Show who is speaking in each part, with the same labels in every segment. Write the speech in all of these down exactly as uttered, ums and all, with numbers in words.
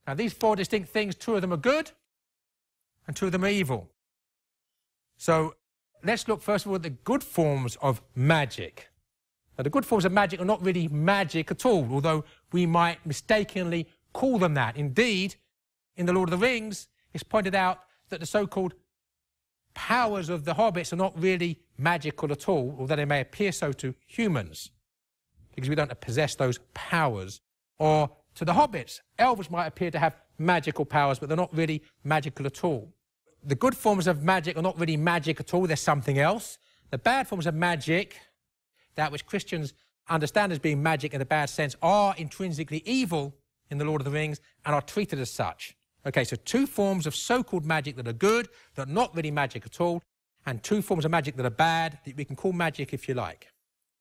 Speaker 1: Now, these four distinct things, two of them are good and two of them are evil. So let's look first of all at the good forms of magic. Now, the good forms of magic are not really magic at all, although we might mistakenly call them that. Indeed, in The Lord of the Rings, it's pointed out that the so-called powers of the hobbits are not really magical at all, although they may appear so to humans, because we don't possess those powers. Or to the hobbits, elves might appear to have magical powers, but they're not really magical at all. The good forms of magic are not really magic at all, they're something else. The bad forms of magic, that which Christians understand as being magic in a bad sense, are intrinsically evil in The Lord of the Rings and are treated as such. Okay, so two forms of so-called magic that are good, that are not really magic at all, and two forms of magic that are bad, that we can call magic if you like.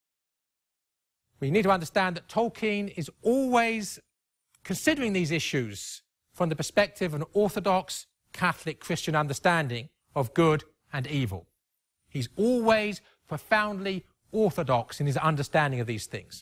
Speaker 1: We need to understand that Tolkien is always considering these issues from the perspective of an orthodox Catholic Christian understanding of good and evil. He's always profoundly orthodox in his understanding of these things.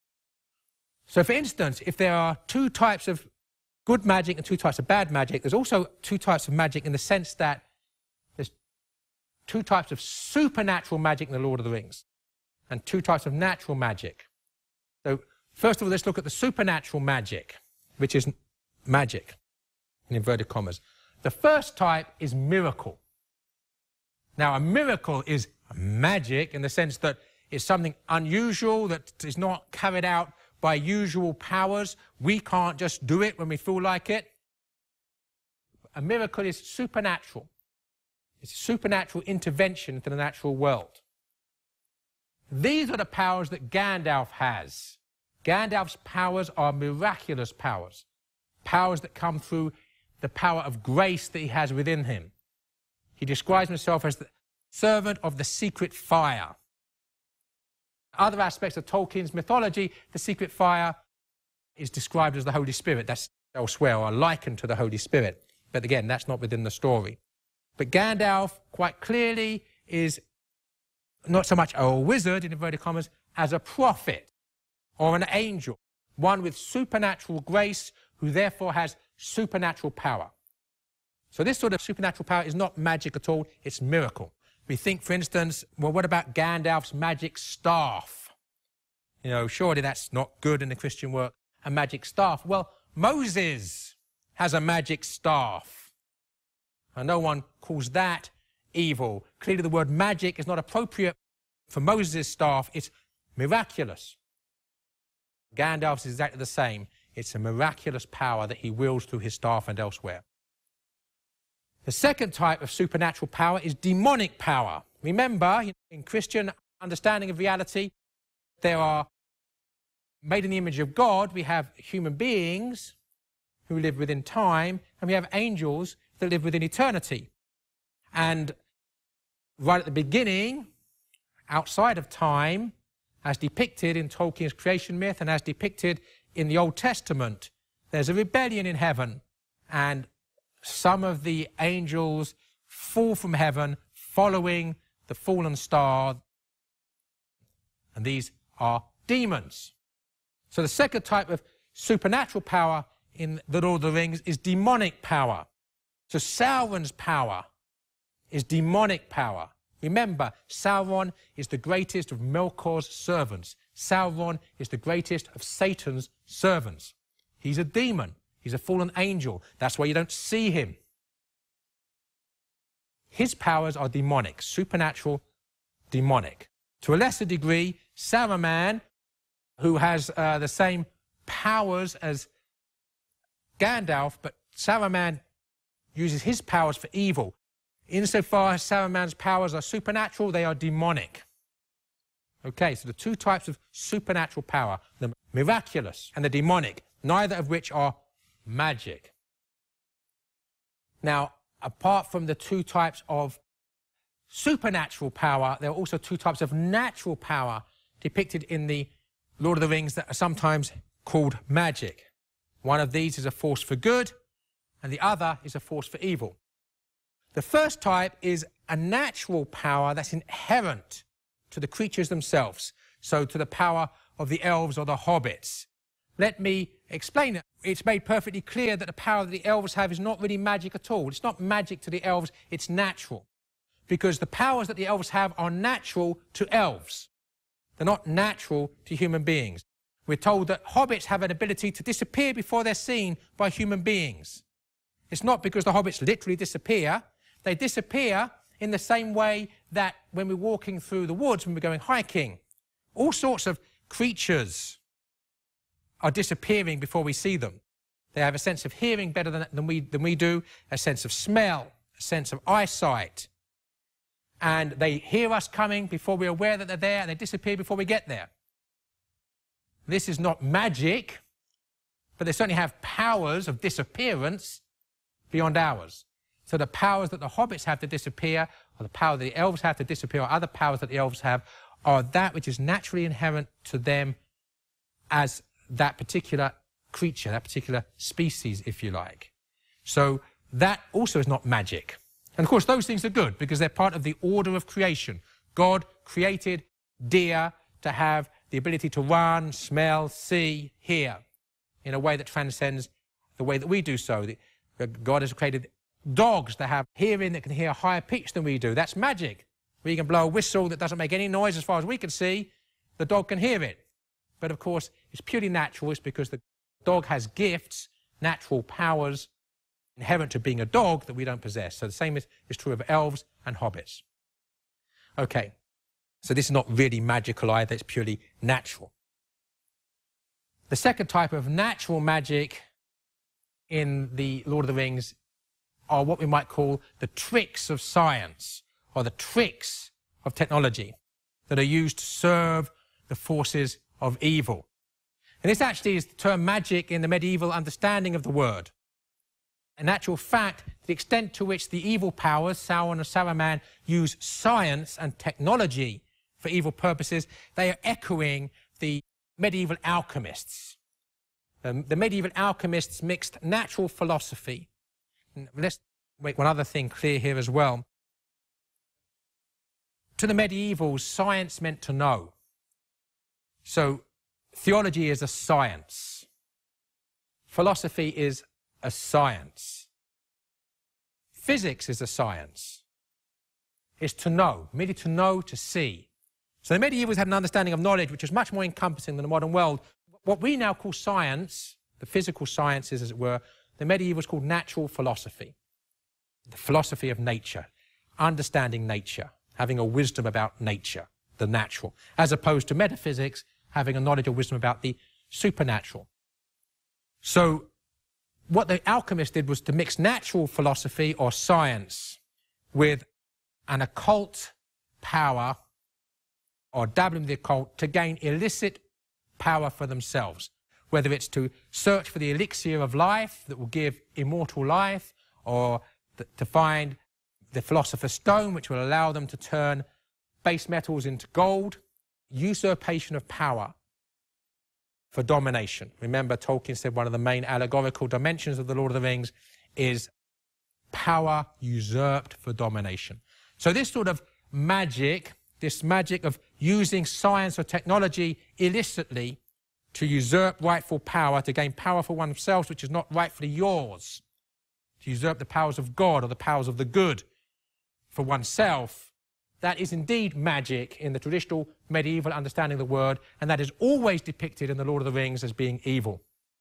Speaker 1: So, for instance, if there are two types of good magic and two types of bad magic, there's also two types of magic in the sense that there's two types of supernatural magic in The Lord of the Rings and two types of natural magic. So, first of all, let's look at the supernatural magic, which is magic, in inverted commas. The first type is miracle. Now, a miracle is magic in the sense that it's something unusual that is not carried out by usual powers. We can't just do it when we feel like it. A miracle is supernatural. It's a supernatural intervention into the natural world. These are the powers that Gandalf has. Gandalf's powers are miraculous powers, powers that come through the power of grace that he has within him. He describes himself as the servant of the secret fire. Other aspects of Tolkien's mythology, the secret fire is described as the Holy Spirit. That's elsewhere, or likened to the Holy Spirit. But again, that's not within the story. But Gandalf, quite clearly, is not so much a wizard, in inverted commas, as a prophet or an angel, one with supernatural grace, who therefore has supernatural power. So this sort of supernatural power is not magic at all, it's miracle. We think, for instance, well, what about Gandalf's magic staff? You know, surely that's not good in the Christian work, a magic staff. Well, Moses has a magic staff, and no one calls that evil. Clearly the word magic is not appropriate for Moses' staff, it's miraculous. Gandalf's is exactly the same. It's a miraculous power that he wields through his staff and elsewhere. The second type of supernatural power is demonic power. Remember, in Christian understanding of reality, there are, made in the image of God, we have human beings who live within time, and we have angels that live within eternity. And right at the beginning, outside of time, as depicted in Tolkien's creation myth and as depicted in the Old Testament, there's a rebellion in heaven, and some of the angels fall from heaven following the fallen star, and these are demons. So the second type of supernatural power in The Lord of the Rings is demonic power. So Sauron's power is demonic power. Remember, Sauron is the greatest of Melkor's servants. Sauron is the greatest of Satan's servants. He's a demon. He's a fallen angel. That's why you don't see him. His powers are demonic, supernatural, demonic. To a lesser degree, Saruman, who has uh, the same powers as Gandalf, but Saruman uses his powers for evil. Insofar as Saruman's powers are supernatural, they are demonic. Okay, so the two types of supernatural power, the miraculous and the demonic, neither of which are magic. Now, apart from the two types of supernatural power, there are also two types of natural power depicted in the Lord of the Rings that are sometimes called magic. One of these is a force for good, and the other is a force for evil. The first type is a natural power that's inherent to the creatures themselves, so to the power of the elves or the hobbits. Let me explain it, it's made perfectly clear that the power that the elves have is not really magic at all. It's not magic to the elves, it's natural. Because the powers that the elves have are natural to elves. They're not natural to human beings. We're told that hobbits have an ability to disappear before they're seen by human beings. It's not because the hobbits literally disappear. They disappear in the same way that when we're walking through the woods, when we're going hiking, all sorts of creatures are disappearing before we see them. They have a sense of hearing better than, than, we, than we do, a sense of smell, a sense of eyesight. And they hear us coming before we're aware that they're there, and they disappear before we get there. This is not magic, but they certainly have powers of disappearance beyond ours. So the powers that the hobbits have to disappear, or the power that the elves have to disappear, or other powers that the elves have, are that which is naturally inherent to them as that particular creature, that particular species, if you like. So that also is not magic. And of course, those things are good because they're part of the order of creation. God created deer to have the ability to run, smell, see, hear in a way that transcends the way that we do so. God has created dogs to have hearing that can hear a higher pitch than we do. That's magic. We can blow a whistle that doesn't make any noise as far as we can see. The dog can hear it. But of course, it's purely natural. It's because the dog has gifts, natural powers, inherent to being a dog that we don't possess. So the same is, is true of elves and hobbits. Okay, so this is not really magical either, it's purely natural. The second type of natural magic in the Lord of the Rings are what we might call the tricks of science, or the tricks of technology that are used to serve the forces of evil. And this actually is the term magic in the medieval understanding of the word. In actual fact, the extent to which the evil powers, Sauron and Saruman, use science and technology for evil purposes, they are echoing the medieval alchemists. Um, the medieval alchemists mixed natural philosophy. Let's make one other thing clear here as well. To the medievals, science meant to know. So theology is a science. Philosophy is a science. Physics is a science. It's to know, merely to know, to see. So the medievals had an understanding of knowledge which is much more encompassing than the modern world. What we now call science, the physical sciences as it were, the medievals called natural philosophy. The philosophy of nature, understanding nature, having a wisdom about nature, the natural, as opposed to metaphysics, having a knowledge or wisdom about the supernatural. So what the alchemists did was to mix natural philosophy or science with an occult power or dabbling in the occult to gain illicit power for themselves, whether it's to search for the elixir of life that will give immortal life, or th- to find the philosopher's stone which will allow them to turn base metals into gold. Usurpation of power for domination. Remember, Tolkien said one of the main allegorical dimensions of the Lord of the Rings is power usurped for domination. So this sort of magic, this magic of using science or technology illicitly to usurp rightful power, to gain power for oneself which is not rightfully yours, to usurp the powers of God or the powers of the good for oneself, that is indeed magic in the traditional medieval understanding of the word, and that is always depicted in the Lord of the Rings as being evil.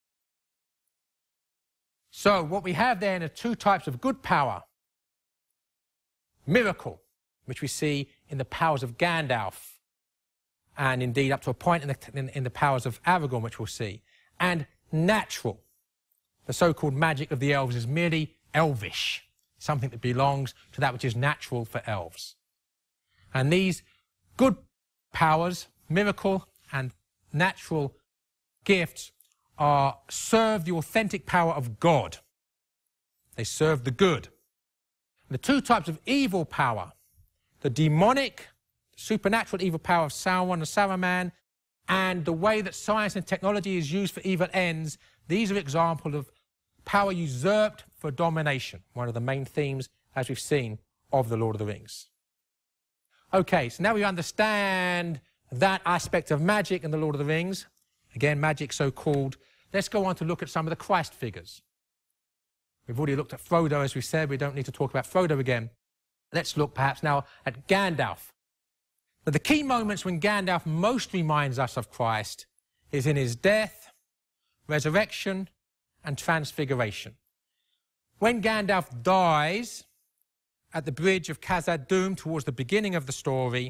Speaker 1: So what we have then are two types of good power. Miracle, which we see in the powers of Gandalf, and indeed up to a point in the, in, in the powers of Aragorn, which we'll see. And natural, the so-called magic of the elves, is merely elvish, something that belongs to that which is natural for elves. And these good powers, miracle and natural gifts, are serve the authentic power of God. They serve the good. The two types of evil power, the demonic, supernatural evil power of Sauron and Saruman, and the way that science and technology is used for evil ends, these are examples of power usurped for domination, one of the main themes, as we've seen, of the Lord of the Rings. Okay, so now we understand that aspect of magic in the Lord of the Rings. Again, magic so called. let's go on to look at some of the Christ figures. We've already looked at Frodo, as we said. We don't need to talk about Frodo again. Let's look perhaps now at Gandalf. Now, the key moments when Gandalf most reminds us of Christ is in his death, resurrection, and transfiguration. When Gandalf dies at the bridge of Khazad-dûm towards the beginning of the story,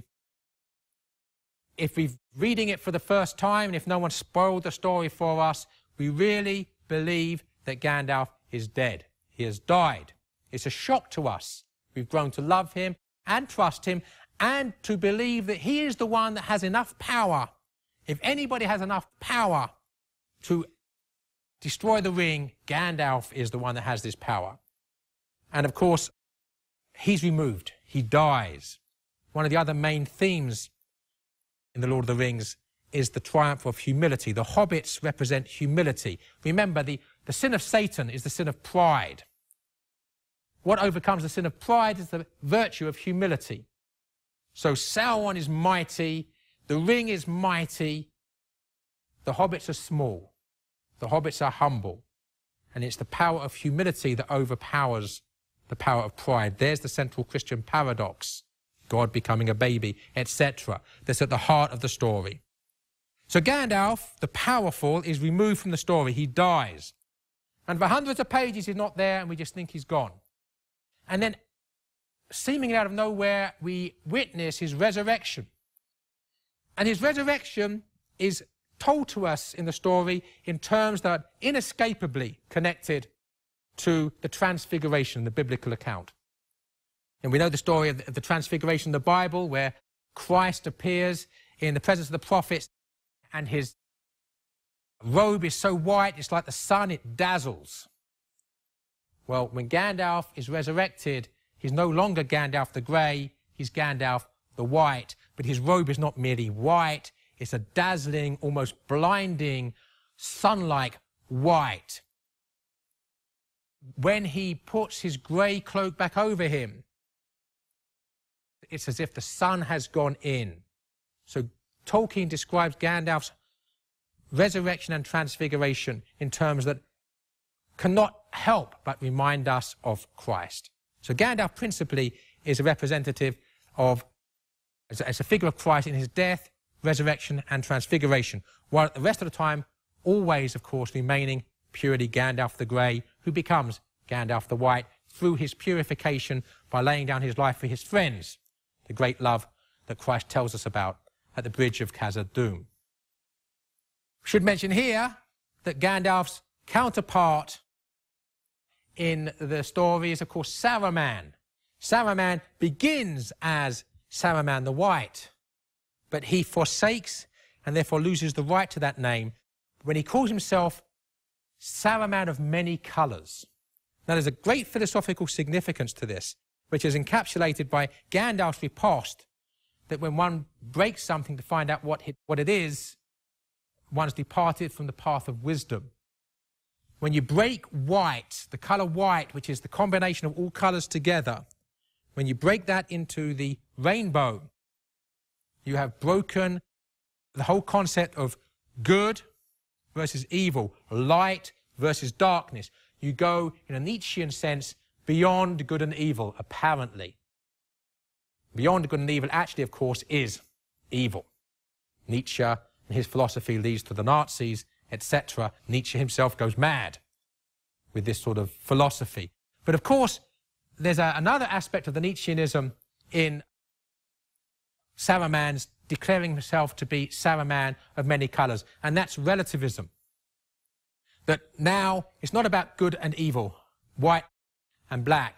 Speaker 1: if we're reading it for the first time and if no one spoiled the story for us, we really believe that Gandalf is dead. He has died. It's a shock to us. We've grown to love him and trust him and to believe that he is the one that has enough power. If anybody has enough power to destroy the ring, Gandalf is the one that has this power. And of course, he's removed. He dies. One of the other main themes in The Lord of the Rings is the triumph of humility. The hobbits represent humility. Remember, the, the sin of Satan is the sin of pride. What overcomes the sin of pride is the virtue of humility. So Sauron is mighty, the ring is mighty, the hobbits are small, the hobbits are humble, and it's the power of humility that overpowers the power of pride. There's the central Christian paradox, God becoming a baby, et cetera, that's at the heart of the story. So Gandalf, the powerful, is removed from the story. He dies. And for hundreds of pages he's not there and we just think he's gone. And then, seemingly out of nowhere, we witness his resurrection. And his resurrection is told to us in the story in terms that are inescapably connected to the Transfiguration, the biblical account. And we know the story of the Transfiguration in the Bible, where Christ appears in the presence of the prophets, and his robe is so white, it's like the sun, it dazzles. Well, when Gandalf is resurrected, he's no longer Gandalf the grey, he's Gandalf the white. But his robe is not merely white, it's a dazzling, almost blinding, sun-like white. When he puts his grey cloak back over him, it's as if the sun has gone in. So Tolkien describes Gandalf's resurrection and transfiguration in terms that cannot help but remind us of Christ. So Gandalf principally is a representative of, as a, as a figure of Christ in his death, resurrection and transfiguration, while at the rest of the time, always, of course, remaining purely Gandalf the Grey, who becomes Gandalf the White through his purification by laying down his life for his friends, the great love that Christ tells us about at the bridge of Khazad-dûm. We should mention here that Gandalf's counterpart in the story is, of course, Saruman. Saruman begins as Saruman the White, but he forsakes and therefore loses the right to that name when he calls himself Saruman of many colours. Now, there's a great philosophical significance to this, which is encapsulated by Gandalf's riposte, that when one breaks something to find out what it, what it is, one's departed from the path of wisdom. When you break white, the colour white, which is the combination of all colours together, when you break that into the rainbow, you have broken the whole concept of good versus evil, light versus darkness. You go, in a Nietzschean sense, beyond good and evil, apparently. Beyond good and evil actually, of course, is evil. Nietzsche and his philosophy leads to the Nazis, et cetera. Nietzsche himself goes mad with this sort of philosophy. But of course, there's a, another aspect of the Nietzscheanism in Saruman's declaring himself to be Saruman of many colours, and that's relativism. That now it's not about good and evil, white and black,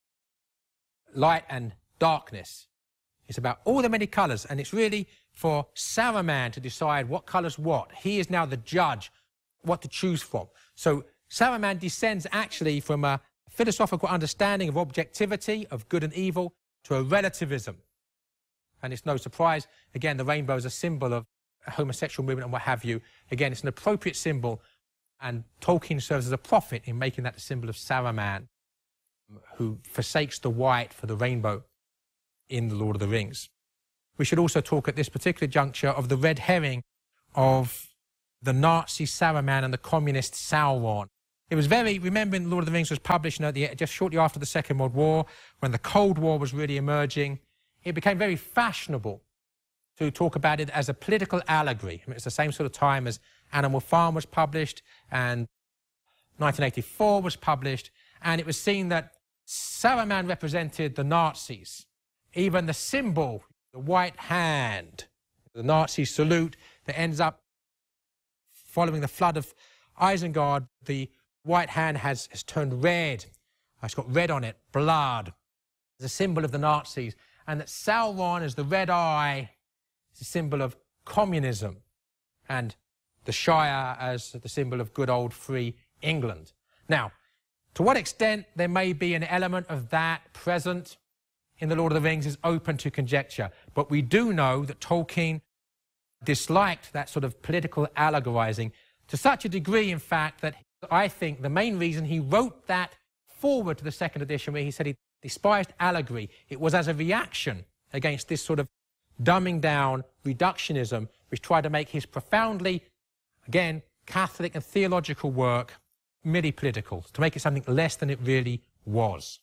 Speaker 1: light and darkness. It's about all the many colours, and it's really for Saruman to decide what colour's what. He is now the judge, what to choose from. So Saruman descends actually from a philosophical understanding of objectivity, of good and evil, to a relativism. And it's no surprise, again, the rainbow is a symbol of a homosexual movement and what have you. Again, it's an appropriate symbol, and Tolkien serves as a prophet in making that the symbol of Saruman, who forsakes the white for the rainbow in The Lord of the Rings. We should also talk at this particular juncture of the red herring of the Nazi Saruman and the communist Sauron. It was very, remembering Lord of the Rings was published you know, the, just shortly after the Second World War, when the Cold War was really emerging. It became very fashionable to talk about it as a political allegory. I mean, it's the same sort of time as Animal Farm was published and nineteen eighty-four was published, and it was seen that Saruman represented the Nazis. Even the symbol, the white hand, the Nazi salute that ends up following the flood of Isengard, the white hand has, has turned red. It's got red on it, blood. It's a symbol of the Nazis. And that Sauron is the red eye, it's a symbol of communism. And the Shire as the symbol of good old free England. Now, to what extent there may be an element of that present in The Lord of the Rings is open to conjecture. But we do know that Tolkien disliked that sort of political allegorizing to such a degree, in fact, that I think the main reason he wrote that forward to the second edition, where he said he despised allegory, it was as a reaction against this sort of dumbing down reductionism, which tried to make his profoundly, again, Catholic and theological work merely political, to make it something less than it really was.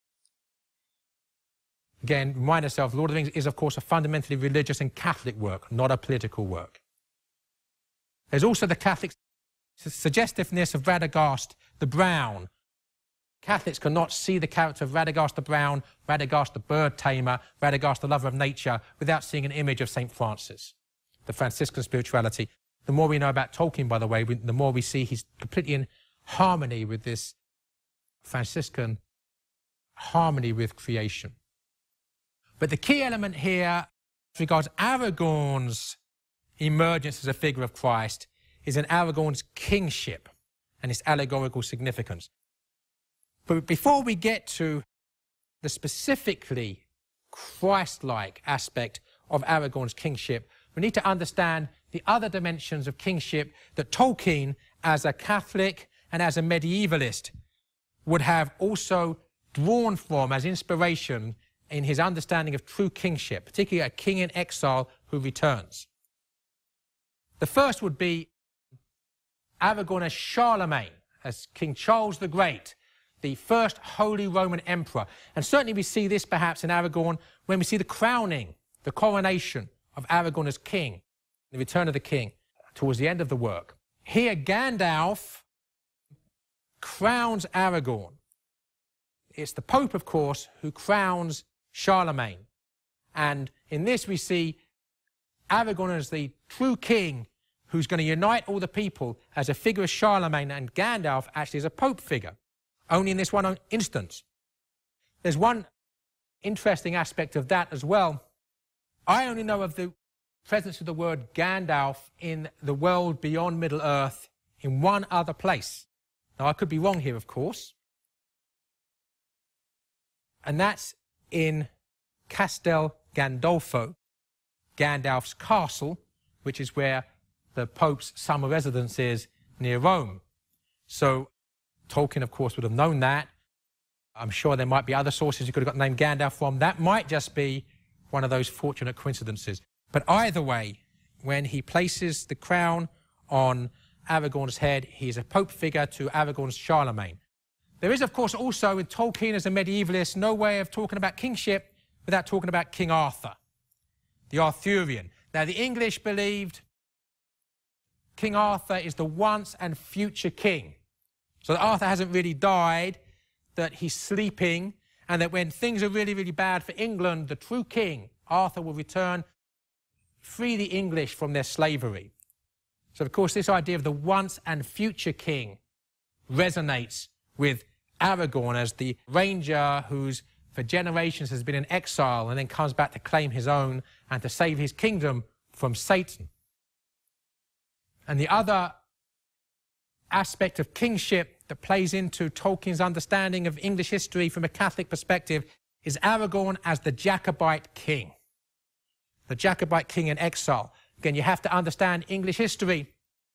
Speaker 1: Again, remind ourselves, Lord of the Rings is, of course, a fundamentally religious and Catholic work, not a political work. There's also the Catholic suggestiveness of Radagast the Brown. Catholics cannot see the character of Radagast the Brown, Radagast the bird tamer, Radagast the lover of nature, without seeing an image of Saint Francis, the Franciscan spirituality. The more we know about Tolkien, by the way, the more we see he's completely in harmony with this Franciscan harmony with creation. But the key element here, as regards Aragorn's emergence as a figure of Christ, is in Aragorn's kingship and its allegorical significance. But before we get to the specifically Christ-like aspect of Aragorn's kingship, we need to understand the other dimensions of kingship that Tolkien, as a Catholic and as a medievalist, would have also drawn from as inspiration in his understanding of true kingship, particularly a king in exile who returns. The first would be Aragorn as Charlemagne, as King Charles the Great, the first Holy Roman Emperor. And certainly we see this perhaps in Aragorn when we see the crowning, the coronation of Aragorn as king, the return of the king, towards the end of the work. Here Gandalf crowns Aragorn. It's the Pope, of course, who crowns Charlemagne. And in this we see Aragorn as the true king who's going to unite all the people as a figure of Charlemagne, and Gandalf actually as a Pope figure, only in this one instance. There's one interesting aspect of that as well. I only know of the presence of the word Gandalf in the world beyond Middle-earth in one other place. Now, I could be wrong here, of course. And that's in Castel Gandolfo, Gandalf's castle, which is where the Pope's summer residence is near Rome. So Tolkien, of course, would have known that. I'm sure there might be other sources you could have got the name Gandalf from. That might just be one of those fortunate coincidences. But either way, when he places the crown on Aragorn's head, he's a Pope figure to Aragorn's Charlemagne. There is, of course, also with Tolkien as a medievalist, no way of talking about kingship without talking about King Arthur, the Arthurian. Now, the English believed King Arthur is the once and future king. So that Arthur hasn't really died, that he's sleeping, and that when things are really, really bad for England, the true king, Arthur, will return, free the English from their slavery. So, of course, this idea of the once and future king resonates with Aragorn as the ranger who's for generations has been in exile and then comes back to claim his own and to save his kingdom from Satan. And the other aspect of kingship that plays into Tolkien's understanding of English history from a Catholic perspective is Aragorn as the Jacobite king. The Jacobite king in exile. Again, you have to understand English history,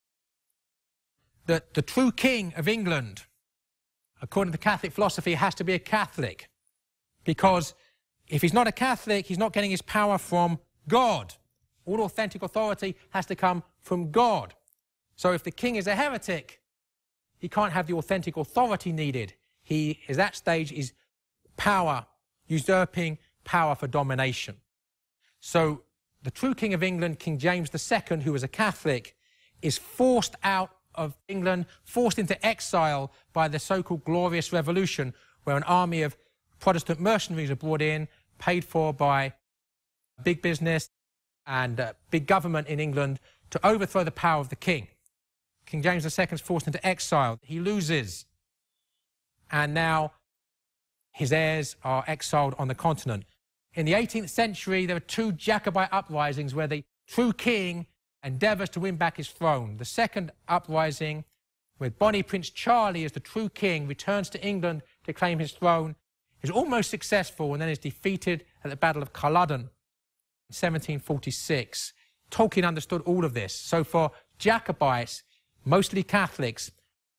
Speaker 1: that the true king of England, according to Catholic philosophy, has to be a Catholic. Because if he's not a Catholic, he's not getting his power from God. All authentic authority has to come from God. So if the king is a heretic, he can't have the authentic authority needed. He, at that stage, is power, usurping power for domination. So the true King of England, King James the Second, who was a Catholic, is forced out of England, forced into exile by the so-called Glorious Revolution, where an army of Protestant mercenaries are brought in, paid for by big business and uh, big government in England to overthrow the power of the king. King James the Second is forced into exile. He loses. And now his heirs are exiled on the continent. In the eighteenth century, there were two Jacobite uprisings where the true king endeavours to win back his throne. The second uprising, with Bonnie Prince Charlie as the true king, returns to England to claim his throne, is almost successful and then is defeated at the Battle of Culloden in seventeen forty-six. Tolkien understood all of this. So for Jacobites, mostly Catholics,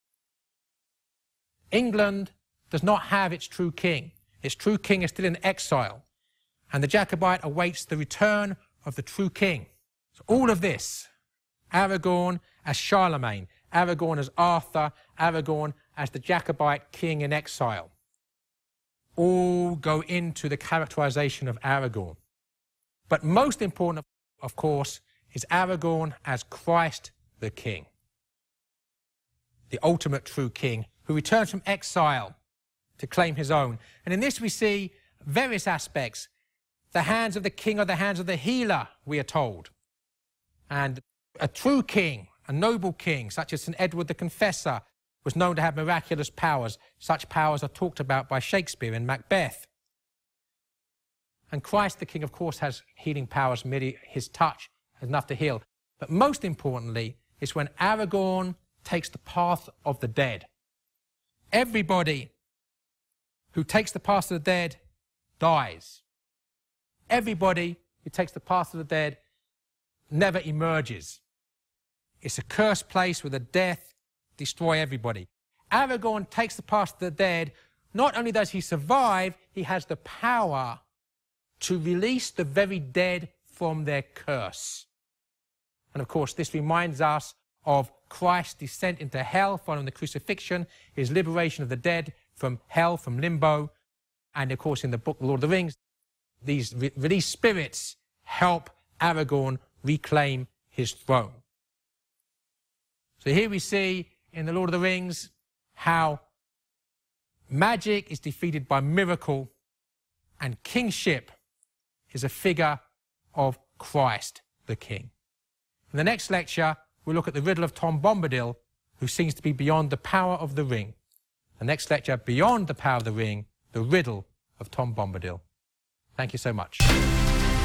Speaker 1: England does not have its true king. Its true king is still in exile, and the Jacobite awaits the return of the true king. So all of this, Aragorn as Charlemagne, Aragorn as Arthur, Aragorn as the Jacobite king in exile, all go into the characterization of Aragorn. But most important, of course, is Aragorn as Christ the King, the ultimate true king, who returns from exile to claim his own. And in this we see various aspects. The hands of the king are the hands of the healer, we are told. And a true king, a noble king, such as Saint Edward the Confessor, was known to have miraculous powers. Such powers are talked about by Shakespeare in Macbeth. And Christ the King, of course, has healing powers. Merely his touch has enough to heal. But most importantly, is when Aragorn takes the path of the dead. Everybody who takes the path of the dead dies. Everybody who takes the path of the dead never emerges. It's a cursed place where the death destroy everybody. Aragorn takes the path of the dead. Not only does he survive, he has the power to release the very dead from their curse. And of course, this reminds us of Christ's descent into hell following the crucifixion, his liberation of the dead from hell, from limbo. And of course, in the book Lord of the Rings, these re released spirits help Aragorn reclaim his throne. So here we see in the Lord of the Rings how magic is defeated by miracle and kingship is a figure of Christ the King. In the next lecture, we'll look at the riddle of Tom Bombadil, who seems to be beyond the power of the ring. The next lecture, Beyond the Power of the Ring, the riddle of Tom Bombadil. Thank you so much.